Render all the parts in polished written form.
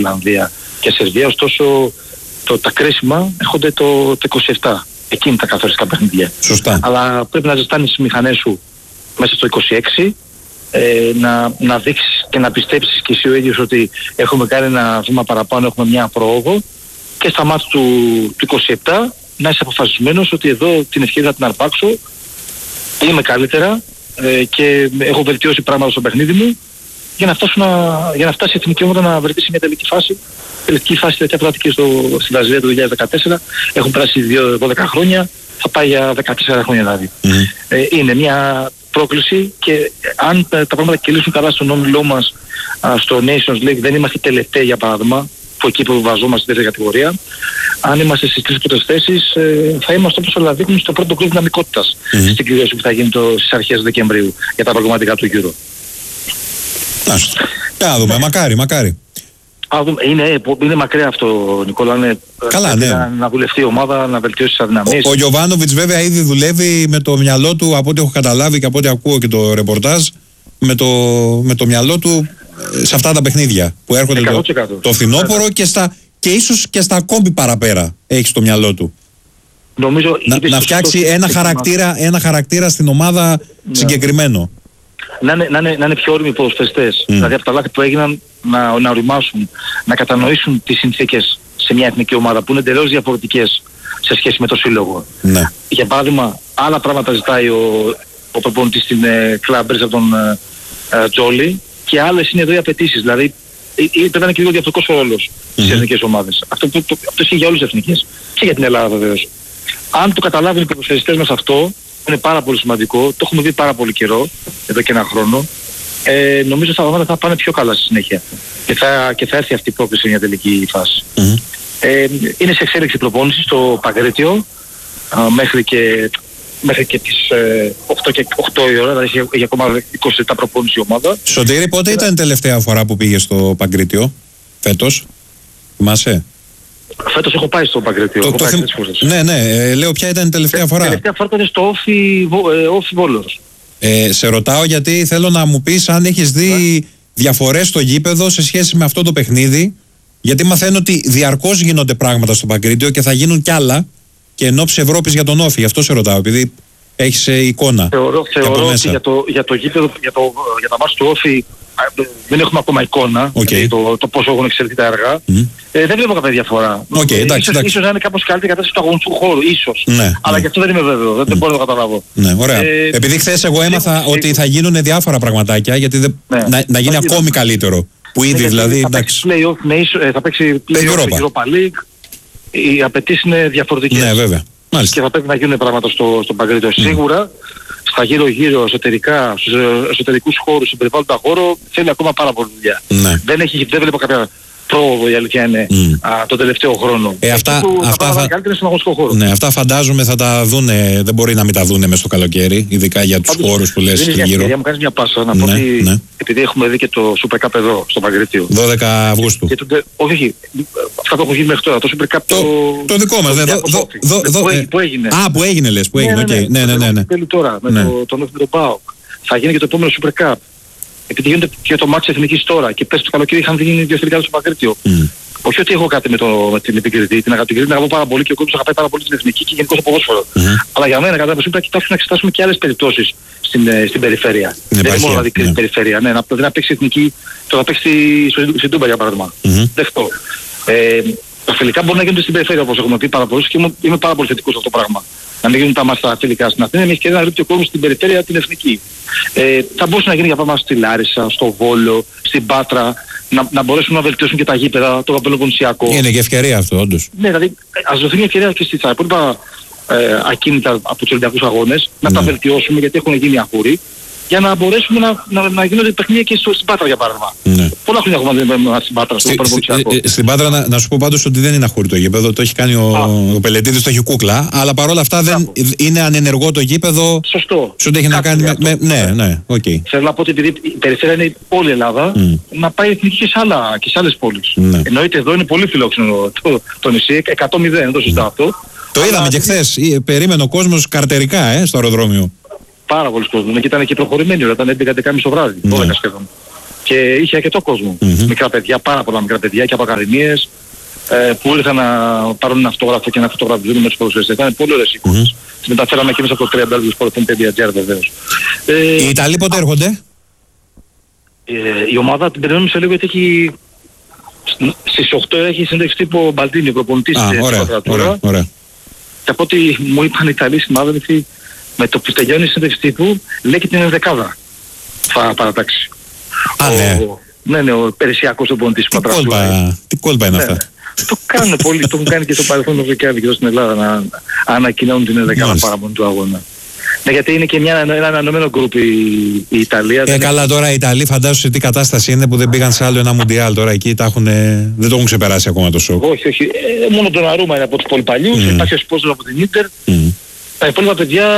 Ιρλανδία και Σερβία, ωστόσο τα κρίσιμα έρχονται το 27. Εκείνη τα καθοριστικά παιχνίδια. Σωστά. Αλλά πρέπει να ζεστάνεις τις μηχανές σου μέσα στο 26, να δείξεις και να πιστέψεις και εσύ ο ίδιος ότι έχουμε κάνει ένα βήμα παραπάνω, έχουμε μια πρόοδο, και στα μάτια του 27 να είσαι αποφασισμένος ότι εδώ την ευκαιρία να την αρπάξω, είμαι καλύτερα και έχω βελτιώσει πράγματα στο παιχνίδι μου για να φτάσει η εθνική ομάδα να βρεθεί σε μια τελική φάση. Τελική φάση τέτοια πράτη στη Βραζιλία το 2014. Έχουν περάσει 12 χρόνια, θα πάει για 14 χρόνια δηλαδή. Είναι μια πρόκληση και αν τα πράγματα κυλήσουν καλά στον όμιλό μας στο Nations League, δεν είμαστε τελευταίοι για παράδειγμα, που εκεί που βαζόμαστε στη δεύτερη κατηγορία. Αν είμαστε στις 3 πρώτες θέσεις, θα είμαστε όπως όλα δείχνουν στο πρώτο κρύο δυναμικότητας στην κλήρωση που θα γίνει στις αρχές Δεκεμβρίου για τα προγραμματικά του Euro. Να δούμε, μακάρι. Είναι μακριά αυτό, Νικόλα. Καλά, ναι. Να δουλευτεί η ομάδα, να βελτιώσει τις αδυναμίες. Ο Γιοβάνοβιτς βέβαια ήδη δουλεύει με το μυαλό του, από ό,τι έχω καταλάβει και από ό,τι ακούω και το ρεπορτάζ, με το μυαλό του σε αυτά τα παιχνίδια που έρχονται το φθινόπωρο και ίσως και στα ακόμη παραπέρα έχει στο μυαλό του. Νομίζω να φτιάξει ένα χαρακτήρα στην ομάδα συγκεκριμένο. Να είναι πιο όριμοι ποδοσφαιριστές. Δηλαδή από τα λάθη που έγιναν να οριμάσουν, να κατανοήσουν τις συνθήκες σε μια εθνική ομάδα που είναι εντελώς διαφορετικές σε σχέση με το σύλλογο. Ναι. Για παράδειγμα, άλλα πράγματα ζητάει ο προπονητής στην Κλαμπρίζα από τον Τζόλι και άλλες είναι εδώ οι απαιτήσεις. Δηλαδή πρέπει να είναι και λίγο διαφορετικός ο ρόλος στις εθνικές ομάδες. Αυτό ισχύει για όλες τις εθνικές και για την Ελλάδα βεβαίως. Αν το καταλάβουν οι ποδοσφαιριστές μας αυτό, είναι πάρα πολύ σημαντικό, το έχουμε δει πάρα πολύ καιρό, εδώ και ένα χρόνο. Νομίζω τα πράγματα θα πάνε πιο καλά στη συνέχεια και θα έρθει αυτή η πρόκληση σε μια τελική φάση. Είναι σε εξέλιξη προπόνηση στο Παγκρίτιο μέχρι και τις 8 η ώρα, δηλαδή έχει ακόμα 20 λεπτά προπόνηση η ομάδα. Σωτήρη, πότε ήταν η τελευταία φορά που πήγε στο Παγκρίτιο, φέτος, θυμάσαι? Φέτος έχω πάει στο Παγκρίτιο. Ναι, λέω ποια ήταν η τελευταία φορά. Η τελευταία φορά ήταν στο Όφι Βόλος. Σε ρωτάω γιατί θέλω να μου πεις αν έχεις δει διαφορές στο γήπεδο σε σχέση με αυτό το παιχνίδι, γιατί μαθαίνω ότι διαρκώς γίνονται πράγματα στο Παγκρίτιο και θα γίνουν κι άλλα και εν ώψη Ευρώπης για τον Όφι. Αυτό σε ρωτάω, επειδή έχεις εικόνα. Θεωρώ ότι για το γήπεδο, για τα μάτς του Όφι δεν έχουμε ακόμα εικόνα, δηλαδή το πόσο έχουν εξελιχθεί τα έργα. Δεν βλέπω κάποια διαφορά. Ίσως να είναι κάπως καλύτερη κατάσταση του αγωνιστικού χώρου, ίσως. Αλλά και αυτό δεν είμαι βέβαιο, δεν μπορώ να το καταλάβω. Ναι, ωραία. Επειδή χθες εγώ έμαθα ότι θα γίνουν διάφορα πραγματάκια, γιατί να γίνει ακόμη καλύτερο. Που ήδη δηλαδή, εντάξει. Θα παίξει play-off Europa League, οι απαιτήσεις είναι διαφορετικές. Ναι, βέβαια. Και θα πρέπει να γίνουν πράγματα στο Παγκρίτιο. Σίγουρα στα γύρω-γύρω εσωτερικά, στους εσωτερικούς χώρους, στον περιβάλλοντα χώρο, θέλει ακόμα πάρα πολύ δουλειά. Δεν βλέπω κάποια πρόοδο, η αλήθεια είναι, τον τελευταίο χρόνο. Αυτά καλύτερα στον αγωνιστικό χώρο. Ναι, αυτά φαντάζομαι θα τα δούνε, δεν μπορεί να μην τα δούνε μες στο καλοκαίρι, ειδικά για τους χώρους που λες και γύρω. Μου κάνεις μια πάσα να πω ότι επειδή έχουμε δει και το Super Cup εδώ, στο Παγκρίτιο. 12 Αυγούστου. Όχι, αυτά που έχουν γίνει μέχρι τώρα, το Super Cup το δικό μας, που έγινε. Που έγινε λες, που έγινε, ναι. Θέλει τώρα, με τον ΠΑΟΚ. Θα γίνει και το επόμενο Super Cup. Επειδή γίνεται και το μάτς εθνικής τώρα και πες το καλοκαίρι είχαν γίνει δύο φιλικά στο Παγκρίτιο. Όχι ότι έχω κάτι με την Κρήτη, την αγαπώ πάρα πολύ και ο κόσμος αγαπάει πάρα πολύ την εθνική και γενικώς το ποδόσφαιρο. Αλλά για μένα κατά πρέπει να κοιτάξουμε να εξετάσουμε και άλλες περιπτώσεις στην περιφέρεια. Δεν είναι μόνο δηλαδή η περιφέρεια. Ναι, να παίξει εθνική, το να παίξει στην Τούμπα για παράδειγμα. Δεχτώ. Τα φιλικά μπορεί να γίνονται στην περιφέρεια όπως έχουμε πει πάρα πολύ και είμαι πάρα πολύ θετικός σε αυτό το πράγμα. Να μην γίνουν τα μάτς στα φιλικά στην Αθήνα, εμείς και να ρίξει ο κόσμος στην περιφέρεια την εθνική. Θα μπορούσε να γίνει για παράδειγμα στη Λάρισα, στο Βόλο, στην Πάτρα, να μπορέσουν να βελτιώσουν και τα γήπεδα, το Πελοποννησιακό. Είναι και ευκαιρία αυτό, όντως. Ναι, δηλαδή ας δοθεί μια ευκαιρία και στα υπόλοιπα ακίνητα από τους Ολυμπιακούς αγώνες, να τα βελτιώσουμε γιατί έχουν γίνει αχούροι, για να μπορέσουμε να γίνονται παιχνίδια και στην Πάτρα για παράδειγμα. Πολλά χρόνια έχουμε στην Πάτρα, στο Πελοποννησιακό. Στην Πάτρα να σου πω πάντως ότι δεν είναι αχούρι το γήπεδο, το έχει κάνει ο Πελετίδης, το έχει κούκλα, αλλά παρόλα αυτά δεν είναι ανενεργό το γήπεδο. Σωστό. Σου έχει να κάνει με. Ναι, οκ. Θέλω να πω ότι επειδή η περιφέρεια είναι όλη η Ελλάδα, να πάει εθνική και σε άλλες πόλεις. Εννοείται εδώ είναι πολύ φιλόξενο το νησί, 100-0, δεν το συζητάω αυτό. Το είδαμε και χθες, περίμενε ο κόσμος καρτερικά στο αεροδρόμιο. Πάρα πολλοί κόσμοι. Και ήταν και προχωρημένοι, ήταν 11-12 το βράδυ, 12 σχεδόν. Και είχε αρκετό κόσμο. Μικρά παιδιά, πάρα πολλά μικρά παιδιά και από ακαδημίες που ήρθαν να πάρουν ένα αυτόγραφο και να φωτογραφίζουν με τους ποδοσφαιριστές. Ήταν πολύ ωραίες εικόνες. Τις μεταφέραμε και εμείς από το www.sport.gr βεβαίως. Οι Ιταλοί πότε έρχονται? Η ομάδα την περιμένουμε σε λίγο γιατί έχει... Στις 8 έχει συνέντευξη τύπου ο Μπαλτίνι, ο προπονητής της Ποδρατούρα. Και από ό,τι μου είπαν οι Ιταλοί συνάδελφοι, με το που τελειώνει η συνέντευξη τύπου, λέει και την ενδεκάδα θα παρατάξει. Ναι, ο περισσιακός προπονητής του Ποδρατούρα. Τι κόλπα είναι αυτά? Το κάνουν πολύ, το έχουν κάνει και στο παρελθόν και εδώ στην Ελλάδα να ανακοινώνουν την ενδεκάδα παραπάνω του αγώνα. Ναι, γιατί είναι και ένα ανανεωμένο γκρουπ η Ιταλία. Καλά, τώρα οι Ιταλοί φαντάζομαι σε τι κατάσταση είναι που δεν πήγαν σε άλλο ένα Μουντιάλ. Τώρα εκεί δεν το έχουν ξεπεράσει ακόμα το σοκ. Όχι. Μόνο τον Αρούμα είναι από τους πολύ παλιούς. Υπάρχει ο Σπόζος από την Ίντερ. Τα υπόλοιπα παιδιά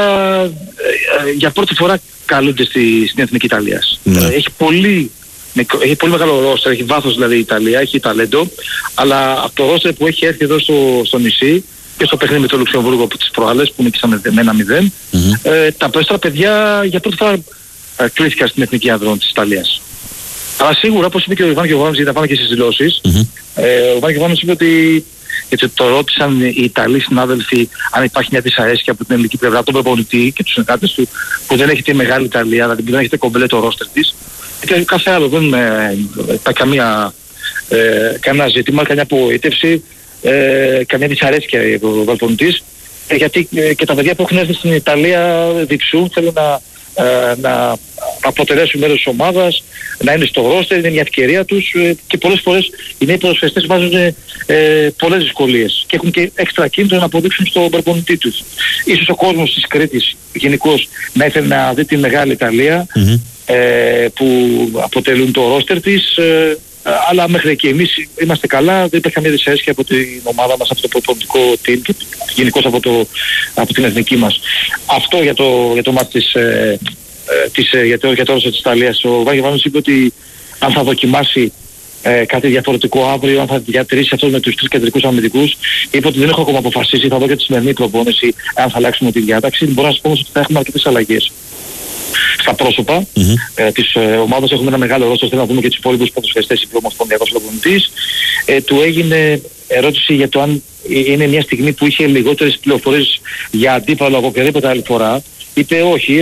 για πρώτη φορά καλούνται στην Εθνική Ιταλίας. Έχει πολύ μεγάλο ρόστερ, έχει βάθος δηλαδή η Ιταλία, έχει ταλέντο. Αλλά από το ρόστερ που έχει έρθει εδώ στο νησί και στο παιχνίδι με το Λουξεμβούργο από τις προάλλες που νίκησαμε με 1-0, τα περισσότερα παιδιά για πρώτη φορά κλήθηκαν στην Εθνική Ανδρών της Ιταλίας. Αλλά σίγουρα, όπως είπε και ο Ιβάν Γιοβάνοβιτς, γιατί θα πάμε και στις δηλώσεις, ο Ιβάν Γιοβάνοβιτς είπε ότι γιατί το ρώτησαν οι Ιταλοί συνάδελφοι αν υπάρχει μια δυσαρέσκεια από την ελληνική πλευρά, τον προπονητή και τους συνεργάτες του, που δεν έχετε μεγάλη Ιταλία, δηλαδή που δεν έχετε κομπλέ το ρόστερ της. Και κάθε άλλο δεν υπάρχει κανένα ζήτημα, καμιά απογοήτευση. Καμιά δυσαρέσκεια ο προπονητής, γιατί και τα παιδιά που έχουν έρθει στην Ιταλία διψούν, θέλουν να αποτελέσουν μέρος της ομάδας, να είναι στο ρόστερ, είναι μια ευκαιρία τους και πολλές φορές οι νέοι ποδοσφαιριστές βάζουν πολλές δυσκολίες και έχουν και έξτρα κίνητρο να αποδείξουν στον προπονητή τους. Ίσως ο κόσμος της Κρήτης γενικώς να ήθελε να δει τη μεγάλη Ιταλία που αποτελούν το ρόστερ της, αλλά μέχρι εκεί εμείς είμαστε καλά, δεν υπάρχει καμία δυσαρέσκεια από την ομάδα μας, από το προπονητικό team και γενικώς από την εθνική μας. Αυτό για το μάτι για το ρόστερ της Ιταλίας. Ο Βάγε Βάνος είπε ότι αν θα δοκιμάσει κάτι διαφορετικό αύριο, αν θα διατηρήσει αυτό με τους τρεις κεντρικούς αμυντικούς, είπε ότι δεν έχω ακόμα αποφασίσει, θα δω για τη σημερινή προπόνηση αν θα αλλάξουμε τη διάταξη. Μπορώ να σας πω όμως ότι θα έχουμε αρκετές αλλαγές στα πρόσωπα της ομάδας. Έχουμε ένα μεγάλο ρόστερ, θέλω να δούμε και τους υπόλοιπους ποδοσφαιριστές, είπε ο Ομοσπονδιακός προπονητής. Του έγινε ερώτηση για το αν είναι μια στιγμή που είχε λιγότερες πληροφορίες για αντίπαλο από οποιαδήποτε άλλη φορά. Είπε όχι,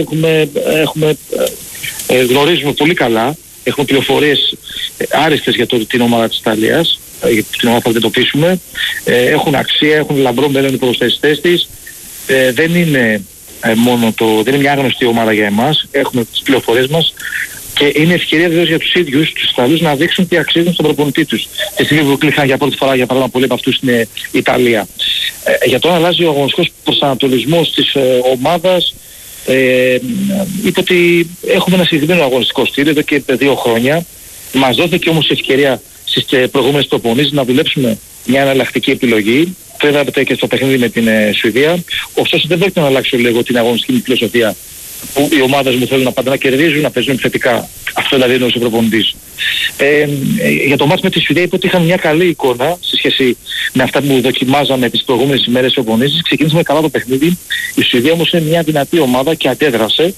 γνωρίζουμε πολύ καλά, έχουμε πληροφορίες άριστες για την ομάδα της Ιταλίας, για την ομάδα που θα αντιμετωπίσουμε. Έχουν αξία, έχουν λαμπρό μέλλον οι ποδοσφαιριστές της. Δεν είναι δεν είναι μια άγνωστη ομάδα για εμάς, έχουμε τις πληροφορίες μας και είναι ευκαιρία βεβαίως για τους ίδιους, τους Ιταλούς, να δείξουν τι αξίζουν στον προπονητή τους. Τη στιγμή που κλείχαν για πρώτη φορά, για παράδειγμα, πολλοί από αυτούς στην Ιταλία. Για το να αλλάζει ο αγωνιστικός προσανατολισμός της ομάδας, είπε ότι έχουμε ένα συγκεκριμένο αγωνιστικό στήριο εδώ και 2 χρόνια. Μας δόθηκε όμως η ευκαιρία στις προηγούμενες προπονήσεις να δουλέψουμε μια εναλλακτική επιλογή. Το είδατε και στο παιχνίδι με την Σουηδία. Ωστόσο δεν πρόκειται να αλλάξω λίγο την αγωνιστική μου φιλοσοφία που οι ομάδες μου θέλουν να κερδίζουν, να παίζουν επιθετικά. Αυτό δηλαδή είναι ο προπονητής. Για το μάτς με τη Σουηδία είπε ότι είχαν μια καλή εικόνα σε σχέση με αυτά που δοκιμάζαμε τις προηγούμενες ημέρες της προπονήσεις. Ξεκίνησαμε καλά το παιχνίδι. Η Σουηδία όμως είναι μια δυνατή ομάδα και αντέδρασε.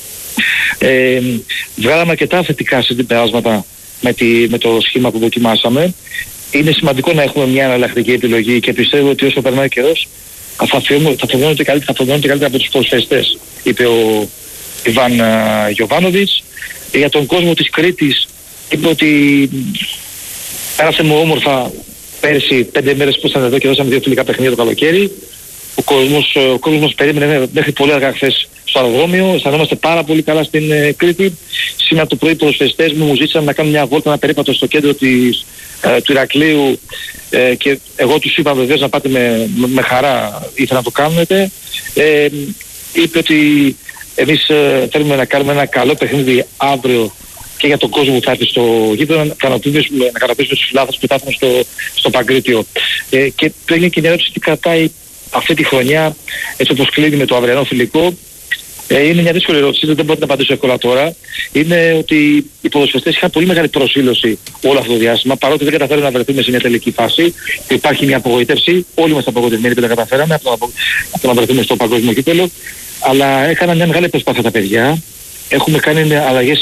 Βγάλαμε αρκετά θετικά συμπεράσματα με το σχήμα που δοκιμάσαμε. Είναι σημαντικό να έχουμε μια εναλλακτική επιλογή και πιστεύω ότι όσο περνάει ο καιρός θα φοβώνονται καλύτερα από τους ποδοσφαιριστές, είπε ο Ιβάν Γιοβάνοβιτς. Για τον κόσμο της Κρήτης είπε ότι πέρασε μου όμορφα πέρσι 5 μέρες που ήσταν εδώ και δώσαμε 2 φιλικά παιχνίδια το καλοκαίρι. Ο κόσμος περίμενε μέχρι πολύ αργά χθες στο αεροδρόμιο. Αισθανόμαστε πάρα πολύ καλά στην Κρήτη. Σήμερα το πρωί οι ποδοσφαιριστές μου ζήτησαν να κάνουν μια βόλτα, ένα περίπατο στο κέντρο του Ηρακλείου και εγώ τους είπα βεβαίως να πάτε με χαρά, ήθελα να το κάνετε. Είπε ότι εμείς θέλουμε να κάνουμε ένα καλό παιχνίδι αύριο και για τον κόσμο που θα έρθει στο γήπεδο, να ικανοποιήσουμε τους φιλάθλους που θα έρθουν στο Παγκρίτιο. Και του έγινε και μια ερώτηση τι κρατάει αυτή τη χρονιά, έτσι όπως κλείνει με το αυριανό φιλικό. Είναι μια δύσκολη ερώτηση, δεν μπορώ να απαντήσω εύκολα τώρα. Είναι ότι οι ποδοσφαιριστές είχαν πολύ μεγάλη προσήλωση όλο αυτό το διάστημα, παρότι δεν καταφέραμε να βρεθούμε σε μια τελική φάση. Υπάρχει μια απογοήτευση, όλοι είμαστε απογοητευμένοι που δεν καταφέραμε από το να βρεθούμε στο παγκόσμιο κύπελλο. Αλλά έκαναν μια μεγάλη προσπάθεια τα παιδιά. Έχουμε κάνει αλλαγές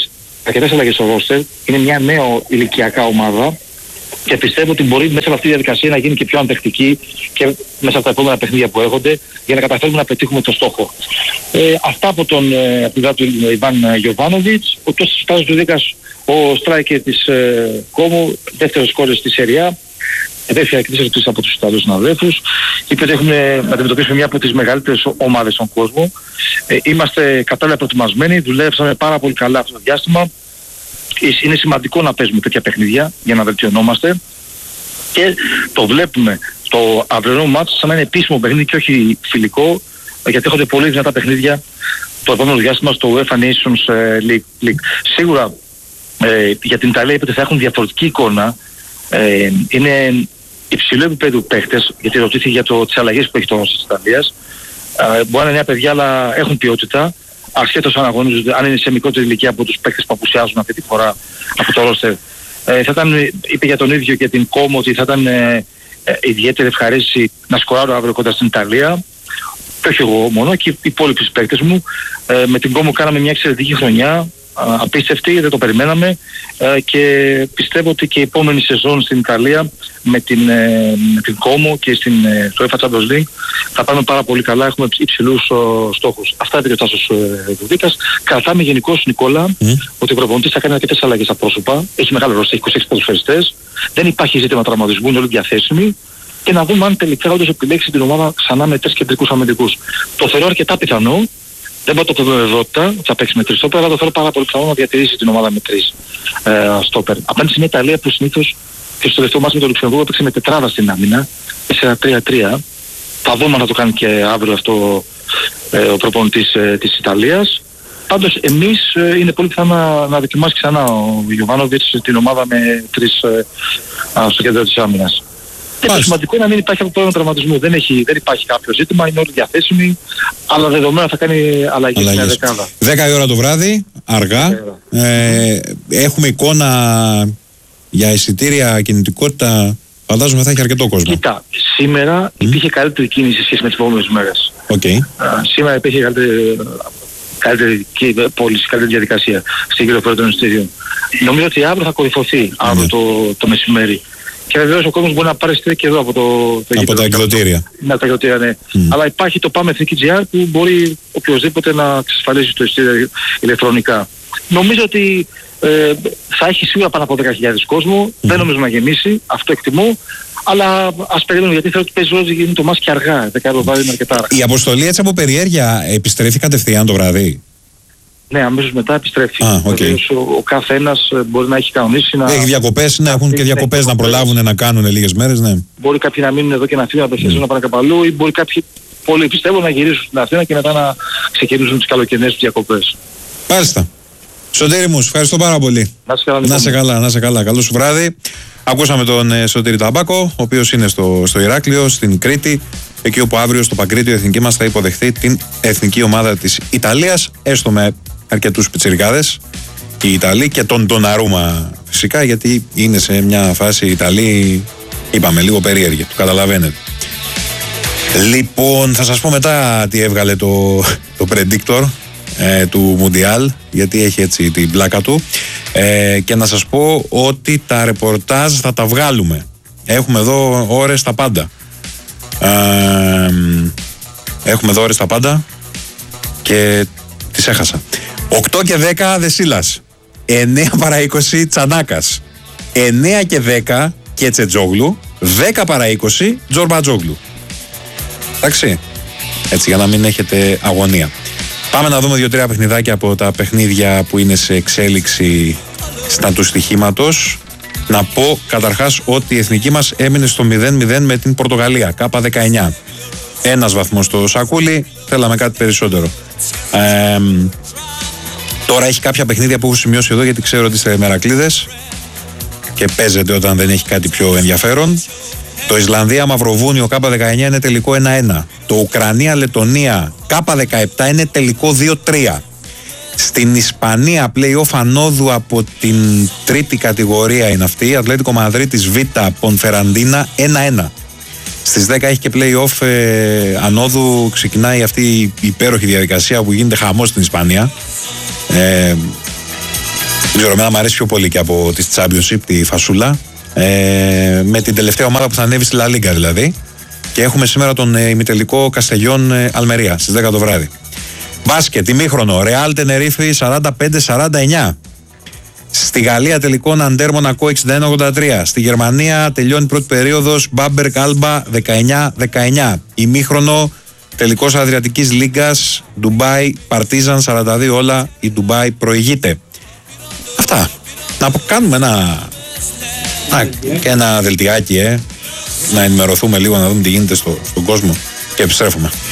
αρκετές αλλαγές στο ρόστερ. Είναι μια νέα ηλικιακά ομάδα και πιστεύω ότι μπορεί μέσα από αυτή τη διαδικασία να γίνει και πιο αντεκτική και μέσα από τα επόμενα παιχνίδια που έχονται για να καταφέρουμε να πετύχουμε το στόχο. Αυτά από την πλευρά του Ιβάν Γιοβάνοβιτς. Ο Κώστας Παπαδίδικας, ο στράικερ της Κόμου, δεύτερος σκόρερ στη Σεριά. Δεύτερη εκτίμηση από τους Ιταλούς συναδέλφους. Είπε ότι έχουμε να αντιμετωπίσουμε μια από τις μεγαλύτερες ομάδες στον κόσμο. Είμαστε κατάλληλα προετοιμασμένοι, δουλέψαμε πάρα πολύ καλά αυτό το διάστημα. Είναι σημαντικό να παίζουμε τέτοια παιχνίδια για να βελτιωνόμαστε. Και το βλέπουμε το αυριανό μάτς σαν να είναι επίσημο παιχνίδι και όχι φιλικό, γιατί έχονται πολύ δυνατά παιχνίδια το επόμενο διάστημα στο UEFA Nations League. Σίγουρα για την Ιταλία είπε ότι θα έχουν διαφορετική εικόνα. Είναι υψηλό επίπεδο παίχτες, γιατί ρωτήθηκε για τις αλλαγές που έχει το όνομα της Ιταλίας. Μπορεί να είναι νέα παιδιά, αλλά έχουν ποιότητα. Ασχέτως αν αγωνίζονται, αν είναι σε μικρότερη ηλικία από τους παίχτες που απουσιάζουν αυτή τη φορά από το ρόστερ. Είπε για τον ίδιο και την Κόμο ότι θα ήταν ιδιαίτερη ευχαρίστηση να σκοράρω αύριο κοντά στην Ιταλία. Και όχι εγώ μόνο, και οι υπόλοιποι παίκτες μου. Με την Κόμο κάναμε μια εξαιρετική χρονιά. Απίστευτη, δεν το περιμέναμε, και πιστεύω ότι και η επόμενη σεζόν στην Ιταλία με την Κόμο και στο UEFA Champions League θα πάμε πάρα πολύ καλά, έχουμε υψηλούς στόχους. Αυτά είπε ο Τάσος Δουδίκας. Κρατάμε γενικώς, Νικόλα, ότι ο προπονητής θα κάνει αρκετές αλλαγές στα πρόσωπα, έχει μεγάλο ρόλο, έχει 26 ποδοσφαιριστές, δεν υπάρχει ζήτημα τραυματισμού, είναι όλοι διαθέσιμοι, και να δούμε αν τελικά όντως επιλέξει την ομάδα ξανά με 3 κεντρικούς αμυντικούς. Το θεωρώ αρκετά πιθανό. Δεν μπορώ να το πω με βεβαιότητα, θα παίξει με 3 στόπερ, αλλά το θέλω πάρα πολύ πιθανό να διατηρήσει την ομάδα με 3 στόπερ. Απέναντι σε μια Ιταλία που συνήθως και στο τελευταίο μάτι με το Λουξεμβούργο έπαιξε με τετράδα στην άμυνα, 4-3-3. Θα δούμε αν θα το κάνει και αύριο αυτό ο προπονητής της Ιταλίας. Πάντως εμείς είναι πολύ πιθανό να δοκιμάσει ξανά ο Γιοβάνοβιτς την ομάδα με 3 στο κέντρο της άμυνας. Το σημαντικό είναι να μην υπάρχει από πρόβλημα τραυματισμού. Δεν υπάρχει κάποιο ζήτημα, είναι όλοι διαθέσιμοι, αλλά δεδομένα θα κάνει αλλαγή στην δεκάδα. 10 η ώρα το βράδυ, αργά. Έχουμε εικόνα για εισιτήρια, κινητικότητα. Φαντάζομαι θα έχει αρκετό κόσμο. Κοίτα, σήμερα υπήρχε καλύτερη κίνηση σε σχέση με τις επόμενες μέρες. Σήμερα υπήρχε καλύτερη πώληση, καλύτερη διαδικασία στην κυκλοφορία των εισιτήριων. Νομίζω ότι αύριο θα κορυφωθεί, αύριο το μεσημέρι. Και βεβαίως ο κόσμος μπορεί να πάρει εισιτήρια και εδώ από τα εκδοτήρια. Ναι, τα εκδοτήρια, ναι. Αλλά υπάρχει το Πάμε Εθνική GR που μπορεί οποιοδήποτε να εξασφαλίσει το εισιτήριο ηλεκτρονικά. Νομίζω ότι θα έχει σίγουρα πάνω από 10.000 κόσμο. Δεν νομίζω να γεμίσει, αυτό εκτιμώ. Αλλά ας περιμένουμε, γιατί θέλω ότι παίζει ρόλο, γίνει το μάτς και αργά. 10 το βράδυ είναι αρκετά αργά. Η αποστολή έτσι από περιέργεια επιστρέφει κατευθείαν το βράδυ? Ναι, αμέσως μετά επιστρέφει. Ο κάθε ένας μπορεί να έχει κανονίσει να... Έχει διακοπές, να έχουν και διακοπές να προλάβουν να κάνουν λίγες μέρες, ναι. Μπορεί κάποιοι να μείνουν εδώ και να φύγουν από να πάνε κάπου αλλού, ή μπορεί κάποιοι, πολλοί πιστεύω, να γυρίσουν στην Αθήνα και μετά να ξεκινήσουν τις καλοκαιρινές διακοπές. Μάλιστα. Σωτήρη μου, ευχαριστώ πάρα πολύ. Να σε καλά. Καλό σου βράδυ. Ακούσαμε τον Σωτήρη Ταμπάκο, ο οποίος είναι στο Ηράκλειο, στην Κρήτη, εκεί όπου αύριο στο Παγκρίτιο η εθνική μας θα υποδεχθεί την εθνική ομάδα της Ιταλίας, έστω με αρκετούς πιτσιρικάδες, οι Ιταλοί, και τον Ντοναρούμα φυσικά, γιατί είναι σε μια φάση οι Ιταλοί, είπαμε, λίγο περίεργοι, το καταλαβαίνετε. Λοιπόν, θα σας πω μετά τι έβγαλε το predictor του Μουντιάλ, γιατί έχει έτσι την πλάκα του, και να σας πω ότι τα ρεπορτάζ θα τα βγάλουμε. Έχουμε εδώ ώρες τα πάντα. Και τις έχασα. 8 και 10 Δεσίλας, 9 παρά 20 Τσανάκας, 9 και 10 Κετσετζόγλου, 10 παρά 20 Τζορμπατζόγλου. Εντάξει, έτσι για να μην έχετε αγωνία. Πάμε να δούμε 2-3 παιχνιδάκια από τα παιχνίδια που είναι σε εξέλιξη στα του στοιχήματος. Να πω καταρχάς ότι η εθνική μας έμεινε στο 0-0 με την Πορτογαλία, K19. 1 βαθμός στο σακούλι, θέλαμε κάτι περισσότερο. Τώρα έχει κάποια παιχνίδια που έχω σημειώσει εδώ, γιατί ξέρω ότι είστε μερακλείδες και παίζεται όταν δεν έχει κάτι πιο ενδιαφέρον. Το Ισλανδία-Μαυροβούνιο K19 είναι τελικό 1-1. Το Ουκρανία-Λετωνία K17 είναι τελικό 2-3. Στην Ισπανία play-off ανόδου από την τρίτη κατηγορία είναι αυτή, Ατλέτικο Μαδρίτης Β Πονφεραντίνα 1-1. Στις 10 έχει και play-off ανόδου, ξεκινάει αυτή η υπέροχη διαδικασία που γίνεται χαμός στην Ισπανία. Δεν ξέρω, εμένα μου αρέσει πιο πολύ και από τη Championship, τη φασούλα. Με την τελευταία ομάδα που θα ανέβει στη La Liga δηλαδή. Και έχουμε σήμερα τον ημιτελικό Καστελιών Αλμερία στις 10 το βράδυ. Μπάσκετ, ημίχρονο, Real Tenerife 45-49. Στη Γαλλία τελικό Ναντέρ Μονακό 61-83. Στη Γερμανία τελειώνει η πρώτη περίοδος Μπάμπερκ Άλμπα 19-19. Ημίχρονο τελικός Αδριατικής Λίγκας Ντουμπάι Παρτίζαν 42 όλα. Η Ντουμπάι προηγείται. Αυτά. Να κάνουμε ένα δελτιάκι, να ενημερωθούμε λίγο, να δούμε τι γίνεται στον κόσμο και επιστρέφουμε.